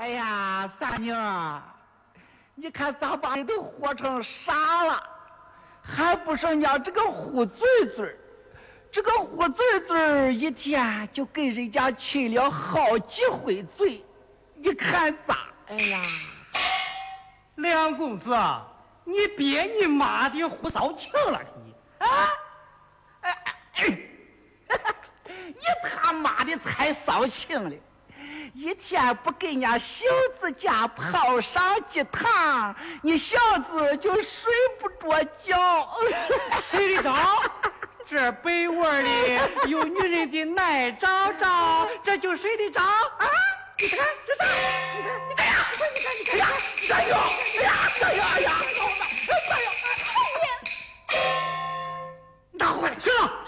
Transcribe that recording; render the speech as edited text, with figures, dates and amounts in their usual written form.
哎呀，三娘，你看咋把你都活成啥了？还不是人家这个虎嘴嘴，这个虎嘴嘴一天就跟人家亲了好几回嘴，你看咋？哎呀， 梁公子，你别你妈的胡骚情了你啊！ 你他妈的才骚情了！一天不给人家小子家泡上鸡汤，你小子就睡不着觉。 睡得着？这被窝里有女人的奶罩罩，这就睡得着啊！你看这啥？你看，你看，哎呀，哎呦，哎呀，哎呀，哎呀，哎呀，你打回来，睡了。